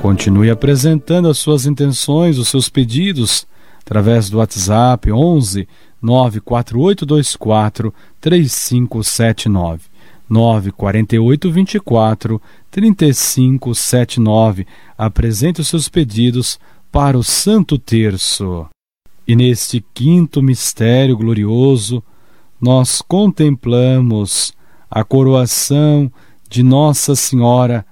Continue apresentando as suas intenções, os seus pedidos, através do WhatsApp 11 94824 3579. 94824 3579. Apresente os seus pedidos para o Santo Terço. E neste quinto mistério glorioso, nós contemplamos a coroação de Nossa Senhora